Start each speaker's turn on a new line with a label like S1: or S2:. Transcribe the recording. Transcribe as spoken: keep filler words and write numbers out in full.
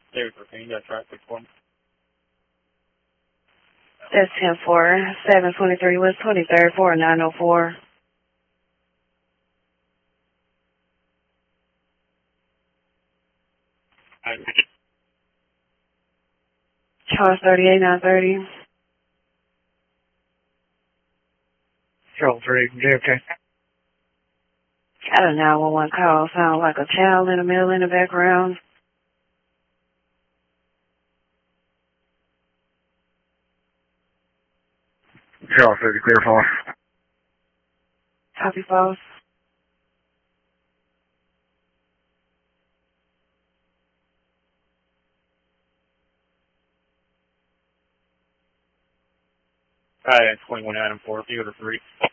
S1: David Griffin, got traffic for me.
S2: That's ten four, seven twenty-three West twenty-third, four nine oh four. Charles thirty-eight nine thirty.
S3: Charles three, J F K.
S2: I don't know what one call sounds like a child in the middle in the background.
S3: Charles thirty, clear false.
S2: Copy false.
S1: I had twenty-one Adam four, Theater three.